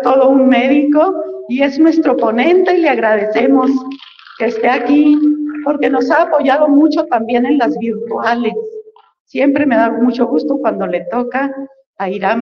todo un médico y es nuestro ponente y le agradecemos que esté aquí porque nos ha apoyado mucho también en las virtuales. Siempre me da mucho gusto cuando le toca a Irán